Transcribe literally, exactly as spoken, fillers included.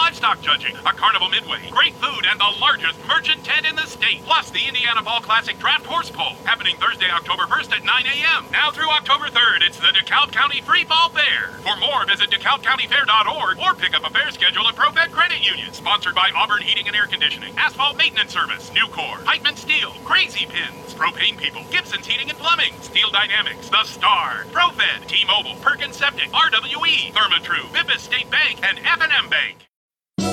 livestock judging, a carnival midway, great food, and the largest merchant tent in the state. Plus the Indiana Fall Classic Draft Horse Pull, happening Thursday, October first at nine a.m. Now through October third, it's the DeKalb County Free Fall Fair. For more, visit dekalb county fair dot org or pick up a fair schedule at ProFed Credit Union. Sponsored by Auburn Heating and Air Conditioning, Asphalt Maintenance Service, Nucor, Heitman Steel, Crazy Pins, Propane People, Gibson's Heating and Plumbing, Steel Dynamics, The Star, ProFed, T-Mobile, Perkins Septic, R W E, Therma-Tru, Memphis State Bank, and F and M Bank.